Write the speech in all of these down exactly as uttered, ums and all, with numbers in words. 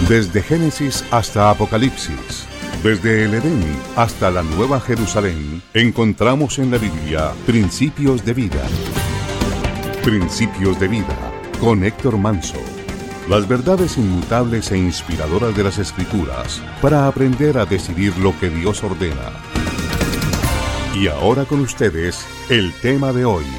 Desde Génesis hasta Apocalipsis, desde el Edén hasta la Nueva Jerusalén, encontramos en la Biblia principios de vida. Principios de vida, con Héctor Manso. Las verdades inmutables e inspiradoras de las Escrituras para aprender a decidir lo que Dios ordena. Y ahora con ustedes, el tema de hoy.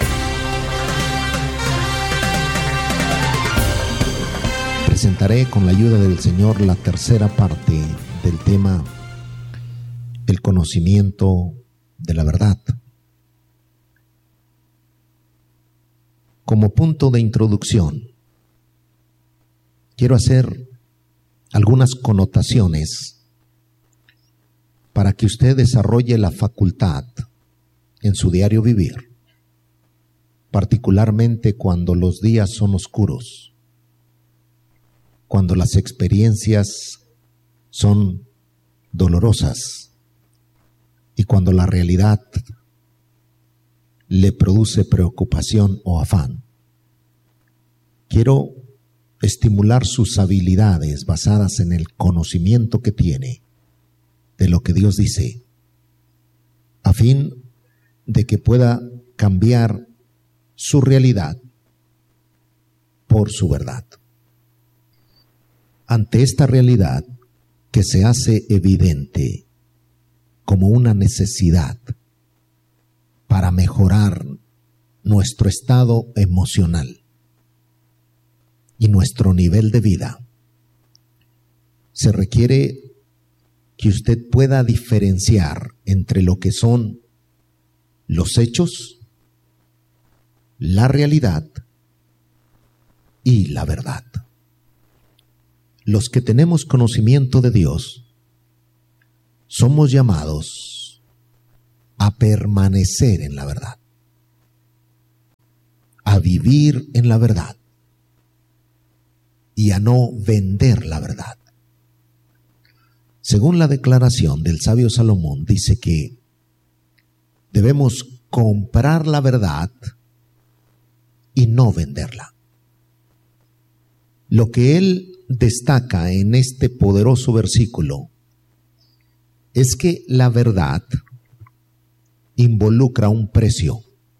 Presentaré con la ayuda del Señor la tercera parte del tema, el conocimiento de la verdad. Como punto de introducción, quiero hacer algunas connotaciones para que usted desarrolle la facultad en su diario vivir, particularmente cuando los días son oscuros, cuando las experiencias son dolorosas y cuando la realidad le produce preocupación o afán. Quiero estimular sus habilidades basadas en el conocimiento que tiene de lo que Dios dice, a fin de que pueda cambiar su realidad por su verdad. Ante esta realidad que se hace evidente como una necesidad para mejorar nuestro estado emocional y nuestro nivel de vida, se requiere que usted pueda diferenciar entre lo que son los hechos, la realidad y la verdad. Los que tenemos conocimiento de Dios somos llamados a permanecer en la verdad, a vivir en la verdad y a no vender la verdad. Según la declaración del sabio Salomón, dice que debemos comprar la verdad y no venderla. Lo que él destaca en este poderoso versículo es que la verdad involucra un precio.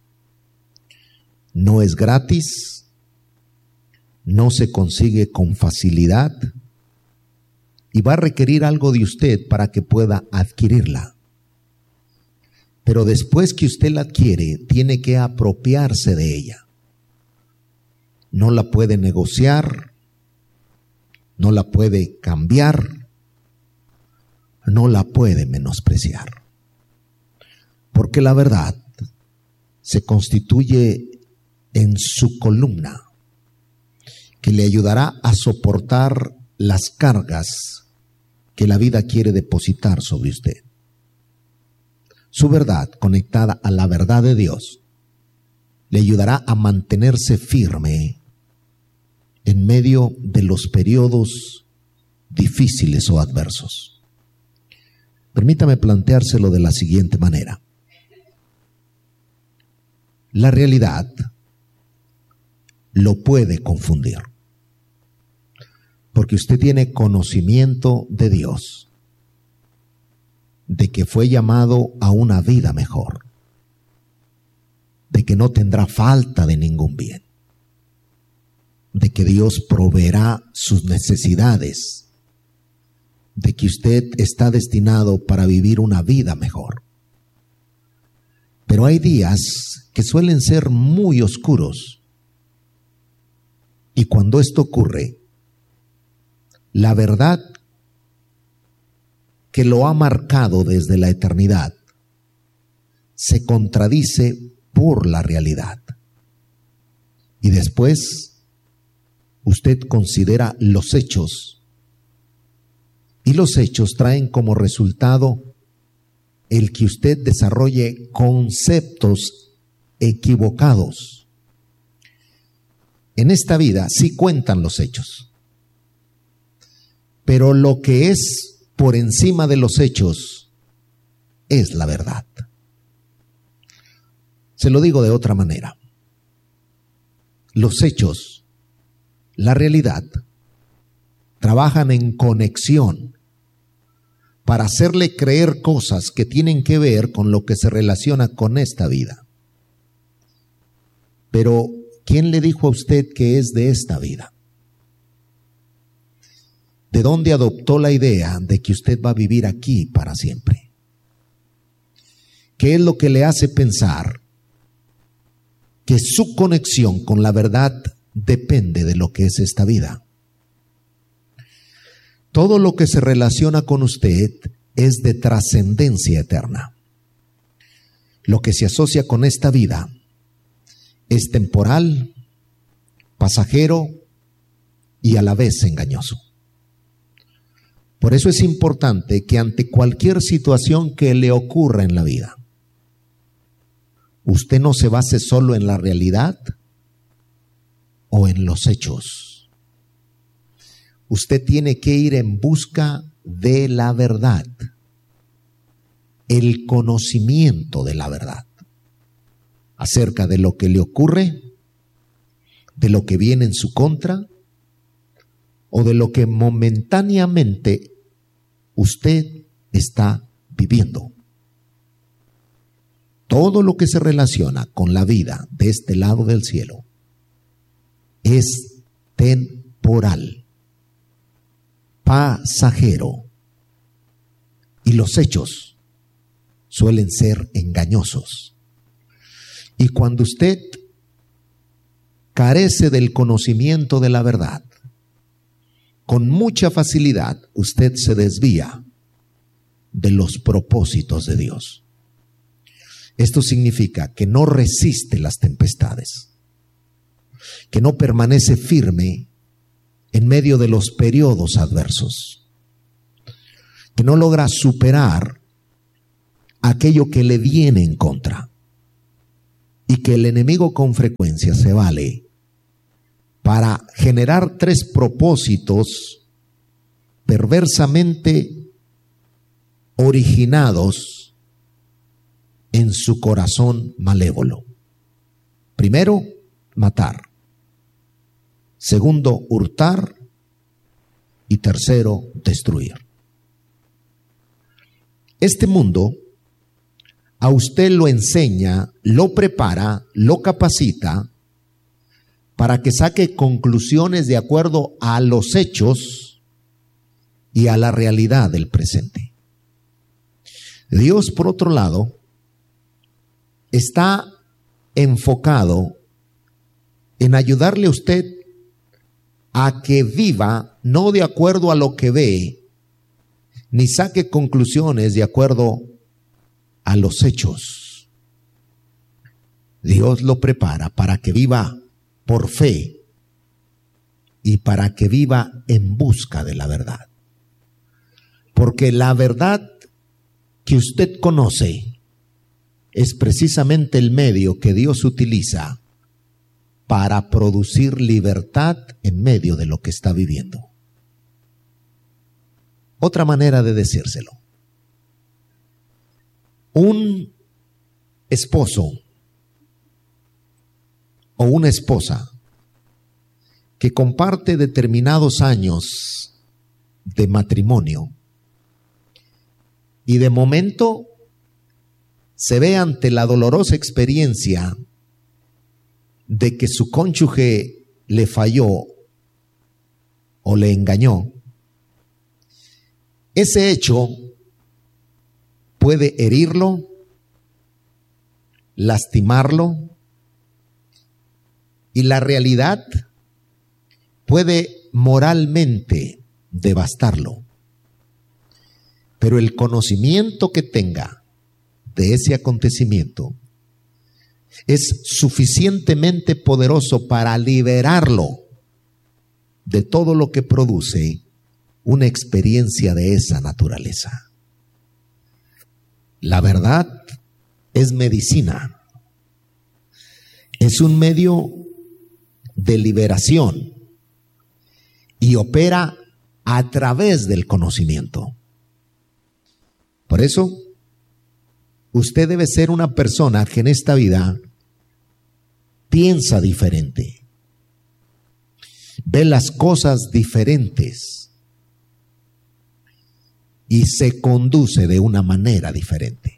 No es gratis, no se consigue con facilidad y va a requerir algo de usted para que pueda adquirirla. Pero después que usted la adquiere, tiene que apropiarse de ella. No la puede negociar, no la puede cambiar, no la puede menospreciar. Porque la verdad se constituye en su columna que le ayudará a soportar las cargas que la vida quiere depositar sobre usted. Su verdad, conectada a la verdad de Dios, le ayudará a mantenerse firme en medio de los periodos difíciles o adversos. Permítame planteárselo de la siguiente manera. La realidad lo puede confundir, porque usted tiene conocimiento de Dios, de que fue llamado a una vida mejor, de que no tendrá falta de ningún bien, de que Dios proveerá sus necesidades, de que usted está destinado para vivir una vida mejor. Pero hay días que suelen ser muy oscuros, y cuando esto ocurre, la verdad que lo ha marcado desde la eternidad se contradice por la realidad. Y después usted considera los hechos, y los hechos traen como resultado el que usted desarrolle conceptos equivocados. En esta vida sí cuentan los hechos, pero lo que es por encima de los hechos es la verdad. Se lo digo de otra manera. Los hechos, la realidad, trabajan en conexión para hacerle creer cosas que tienen que ver con lo que se relaciona con esta vida. Pero, ¿quién le dijo a usted que es de esta vida? ¿De dónde adoptó la idea de que usted va a vivir aquí para siempre? ¿Qué es lo que le hace pensar que su conexión con la verdad depende de lo que es esta vida? Todo lo que se relaciona con usted es de trascendencia eterna. Lo que se asocia con esta vida es temporal, pasajero y a la vez engañoso. Por eso es importante que ante cualquier situación que le ocurra en la vida, usted no se base solo en la realidad o en los hechos. Usted tiene que ir en busca de la verdad, el conocimiento de la verdad, acerca de lo que le ocurre, de lo que viene en su contra, o de lo que momentáneamente usted está viviendo. Todo lo que se relaciona con la vida de este lado del cielo es temporal, pasajero, y los hechos suelen ser engañosos. Y cuando usted carece del conocimiento de la verdad, con mucha facilidad usted se desvía de los propósitos de Dios. Esto significa que no resiste las tempestades, que no permanece firme en medio de los periodos adversos, que no logra superar aquello que le viene en contra, y que el enemigo con frecuencia se vale para generar tres propósitos perversamente originados en su corazón malévolo. Primero, matar. Segundo, hurtar. Y tercero, destruir. Este mundo a usted lo enseña, lo prepara, lo capacita para que saque conclusiones de acuerdo a los hechos y a la realidad del presente. Dios, por otro lado, está enfocado en ayudarle a usted a que viva no de acuerdo a lo que ve, ni saque conclusiones de acuerdo a los hechos. Dios lo prepara para que viva por fe y para que viva en busca de la verdad. Porque la verdad que usted conoce es precisamente el medio que Dios utiliza para producir libertad en medio de lo que está viviendo. Otra manera de decírselo: un esposo o una esposa que comparte determinados años de matrimonio y de momento se ve ante la dolorosa experiencia de que su cónyuge le falló o le engañó, ese hecho puede herirlo, lastimarlo, y la realidad puede moralmente devastarlo. Pero el conocimiento que tenga de ese acontecimiento es suficientemente poderoso para liberarlo de todo lo que produce una experiencia de esa naturaleza. La verdad es medicina, es un medio de liberación y opera a través del conocimiento. Por eso, usted debe ser una persona que en esta vida piensa diferente, ve las cosas diferentes, y se conduce de una manera diferente.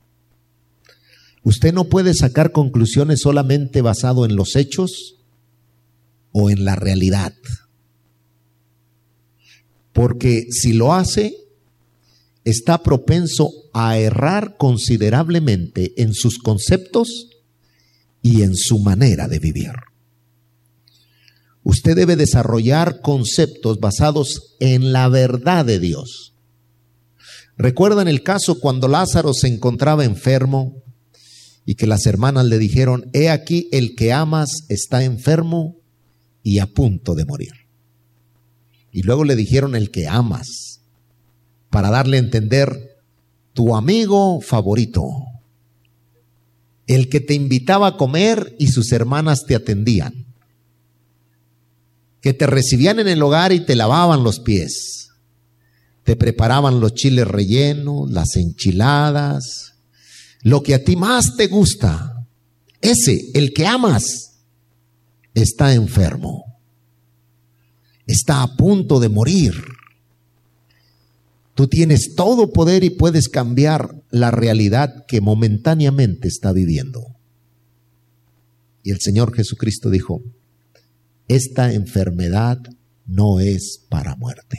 Usted no puede sacar conclusiones solamente basado en los hechos o en la realidad. Porque si lo hace, está propenso a errar considerablemente en sus conceptos y en su manera de vivir. Usted debe desarrollar conceptos basados en la verdad de Dios. ¿Recuerdan el caso cuando Lázaro se encontraba enfermo y que las hermanas le dijeron: he aquí el que amas está enfermo y a punto de morir? Y luego le dijeron el que amas, para darle a entender: tu amigo favorito, el que te invitaba a comer y sus hermanas te atendían, que te recibían en el hogar y te lavaban los pies, te preparaban los chiles rellenos, las enchiladas, lo que a ti más te gusta. Ese, el que amas, está enfermo, está a punto de morir. Tú tienes todo poder y puedes cambiar la realidad que momentáneamente está viviendo. Y el Señor Jesucristo dijo: esta enfermedad no es para muerte.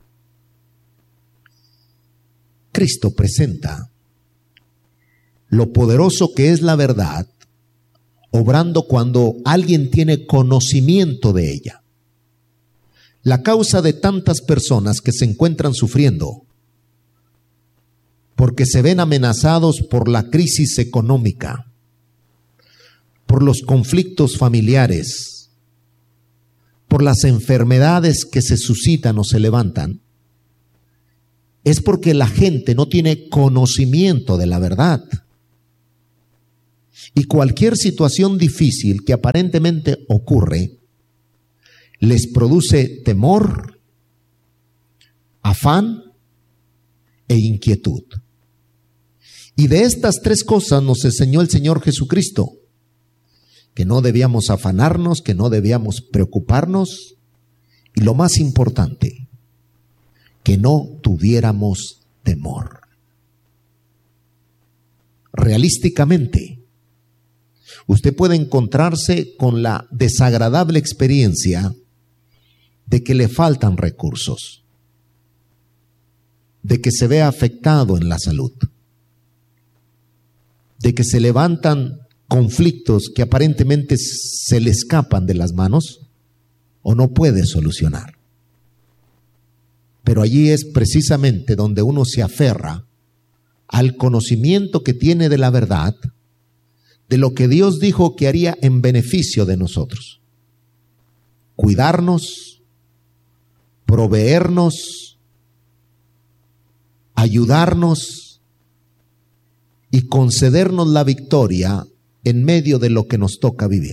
Cristo presenta lo poderoso que es la verdad, obrando cuando alguien tiene conocimiento de ella. La causa de tantas personas que se encuentran sufriendo porque se ven amenazados por la crisis económica, por los conflictos familiares, por las enfermedades que se suscitan o se levantan, es porque la gente no tiene conocimiento de la verdad. Y cualquier situación difícil que aparentemente ocurre les produce temor, afán e inquietud. Y de estas tres cosas nos enseñó el Señor Jesucristo: que no debíamos afanarnos, que no debíamos preocuparnos, y lo más importante, que no tuviéramos temor. Realísticamente, usted puede encontrarse con la desagradable experiencia de que le faltan recursos, de que se ve afectado en la salud, de que se levantan conflictos que aparentemente se le escapan de las manos o no puede solucionar. Pero allí es precisamente donde uno se aferra al conocimiento que tiene de la verdad, de lo que Dios dijo que haría en beneficio de nosotros: cuidarnos, proveernos, ayudarnos y concedernos la victoria en medio de lo que nos toca vivir.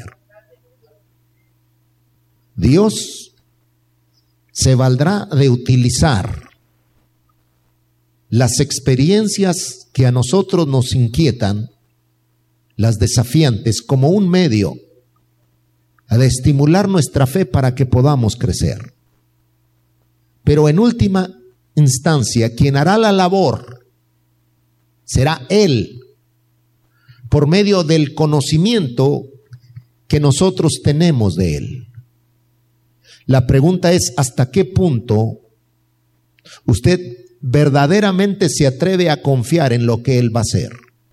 Dios se valdrá de utilizar las experiencias que a nosotros nos inquietan, las desafiantes, como un medio de estimular nuestra fe para que podamos crecer. Pero en última instancia, quien hará la labor será Él, por medio del conocimiento que nosotros tenemos de Él. La pregunta es: ¿hasta qué punto usted verdaderamente se atreve a confiar en lo que Él va a hacer?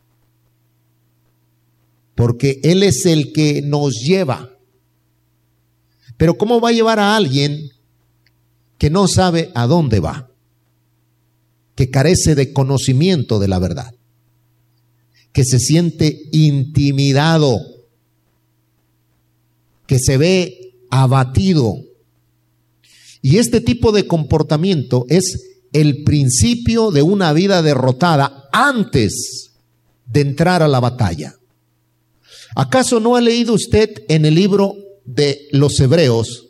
Porque Él es el que nos lleva. Pero ¿cómo va a llevar a alguien que no sabe a dónde va, que carece de conocimiento de la verdad, que se siente intimidado, que se ve abatido? Y este tipo de comportamiento es el principio de una vida derrotada antes de entrar a la batalla. ¿Acaso no ha leído usted en el libro de los Hebreos,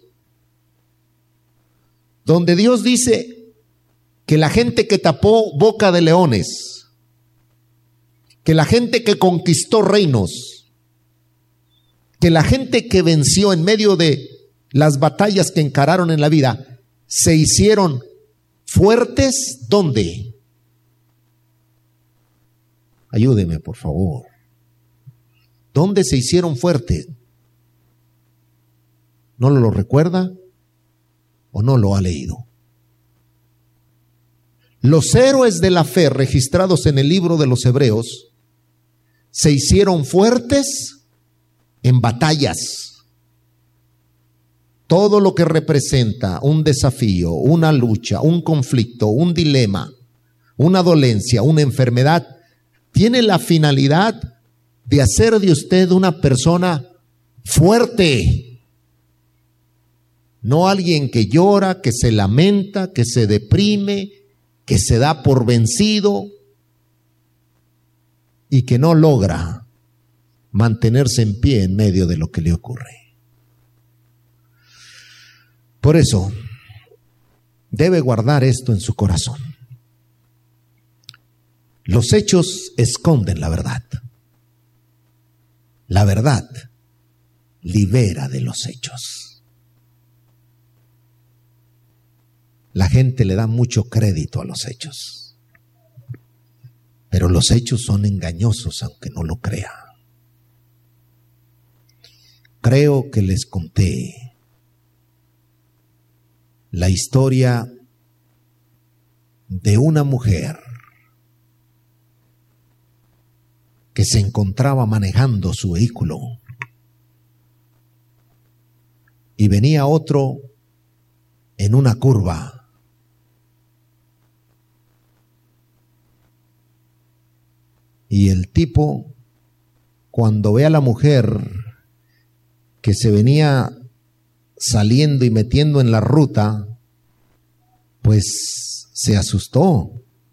donde Dios dice que la gente que tapó boca de leones, que la gente que conquistó reinos, que la gente que venció en medio de las batallas que encararon en la vida, se hicieron ¿Fuertes dónde? Ayúdeme, por favor. ¿Dónde se hicieron fuertes? ¿No lo recuerda o no lo ha leído? Los héroes de la fe registrados en el libro de los Hebreos se hicieron fuertes en batallas. Todo lo que representa un desafío, una lucha, un conflicto, un dilema, una dolencia, una enfermedad, tiene la finalidad de hacer de usted una persona fuerte. No alguien que llora, que se lamenta, que se deprime, que se da por vencido y que no logra mantenerse en pie en medio de lo que le ocurre. Por eso, debe guardar esto en su corazón. Los hechos esconden la verdad. La verdad libera de los hechos. La gente le da mucho crédito a los hechos, pero los hechos son engañosos aunque no lo crea. Creo que les conté la historia de una mujer que se encontraba manejando su vehículo y venía otro en una curva. Y el tipo, cuando ve a la mujer que se venía saliendo y metiendo en la ruta, pues se asustó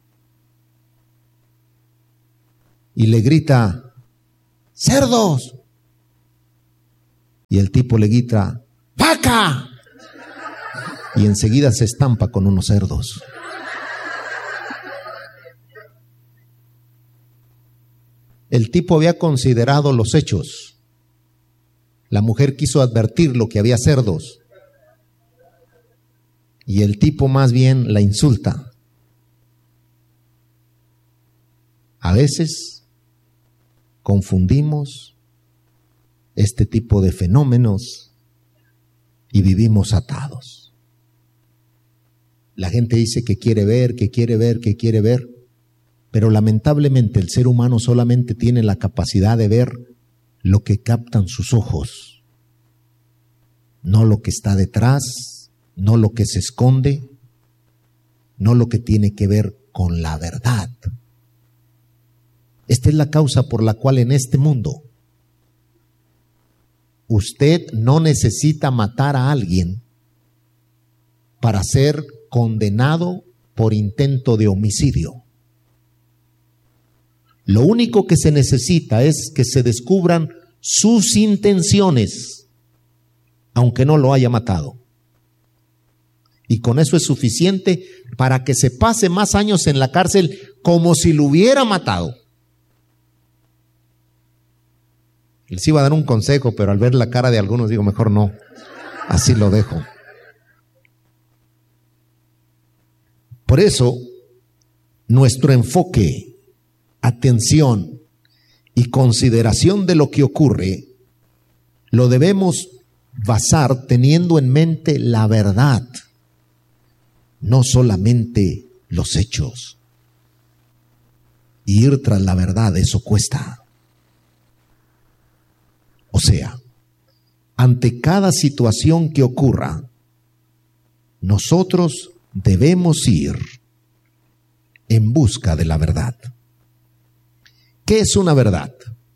y le grita: ¡cerdos! Y el tipo le grita: ¡vaca! Y enseguida se estampa con unos cerdos. El tipo había considerado los hechos. La mujer quiso advertir lo que había cerdos. Y el tipo más bien la insulta. A veces confundimos este tipo de fenómenos y vivimos atados. La gente dice que quiere ver, que quiere ver, que quiere ver, pero lamentablemente el ser humano solamente tiene la capacidad de ver lo que captan sus ojos, no lo que está detrás, no lo que se esconde, no lo que tiene que ver con la verdad. Esta es la causa por la cual en este mundo usted no necesita matar a alguien para ser condenado por intento de homicidio. Lo único que se necesita es que se descubran sus intenciones, aunque no lo haya matado. Y con eso es suficiente para que se pase más años en la cárcel como si lo hubiera matado. Les iba a dar un consejo, pero al ver la cara de algunos digo, mejor no, así lo dejo. Por eso, nuestro enfoque, atención y consideración de lo que ocurre, lo debemos basar teniendo en mente la verdad, no solamente los hechos. Y ir tras la verdad, eso cuesta. O sea, ante cada situación que ocurra, nosotros debemos ir en busca de la verdad. ¿Qué es una verdad?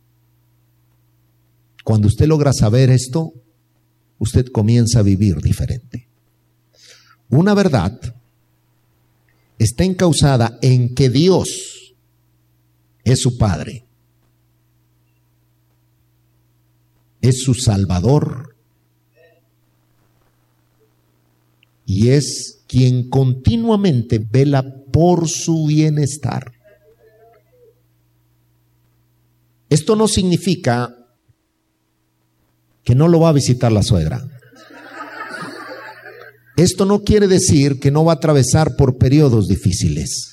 Cuando usted logra saber esto, usted comienza a vivir diferente. Una verdad está encauzada en que Dios es su Padre, es su Salvador y es quien continuamente vela por su bienestar. Esto no significa que no lo va a visitar la suegra. Esto no quiere decir que no va a atravesar por periodos difíciles.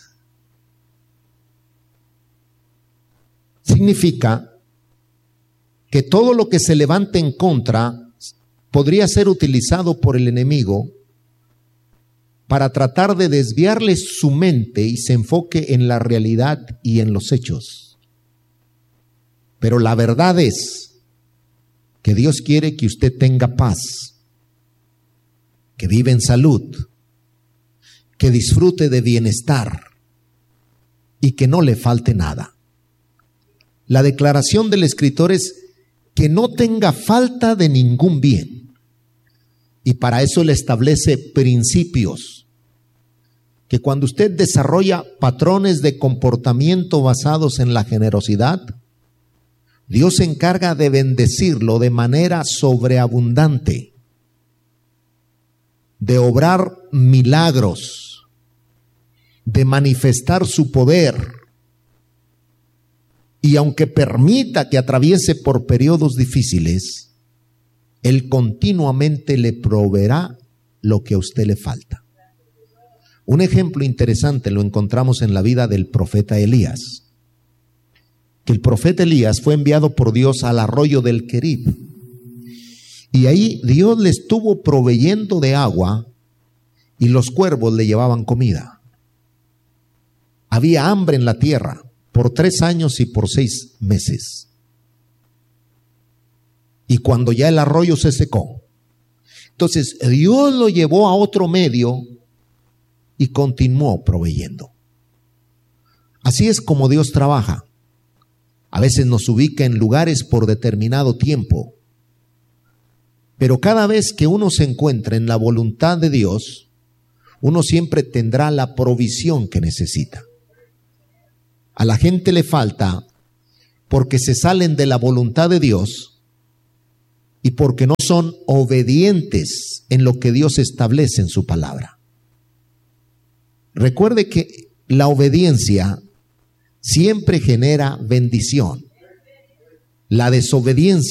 Significa que todo lo que se levante en contra podría ser utilizado por el enemigo para tratar de desviarle su mente y se enfoque en la realidad y en los hechos. Pero la verdad es que Dios quiere que usted tenga paz, que vive en salud, que disfrute de bienestar y que no le falte nada. La declaración del escritor es que no tenga falta de ningún bien. Y para eso le establece principios, que cuando usted desarrolla patrones de comportamiento basados en la generosidad, Dios se encarga de bendecirlo de manera sobreabundante, de obrar milagros, de manifestar su poder. Y aunque permita que atraviese por periodos difíciles, Él continuamente le proveerá lo que a usted le falta. Un ejemplo interesante lo encontramos en la vida del profeta Elías. Que el profeta Elías fue enviado por Dios al arroyo del Querib. Y ahí Dios le estuvo proveyendo de agua y los cuervos le llevaban comida. Había hambre en la tierra por tres años y por seis meses. Y cuando ya el arroyo se secó, entonces Dios lo llevó a otro medio y continuó proveyendo. Así es como Dios trabaja. A veces nos ubica en lugares por determinado tiempo, pero cada vez que uno se encuentra en la voluntad de Dios, uno siempre tendrá la provisión que necesita. A la gente le falta porque se salen de la voluntad de Dios y porque no son obedientes en lo que Dios establece en su palabra. Recuerde que la obediencia siempre genera bendición. La desobediencia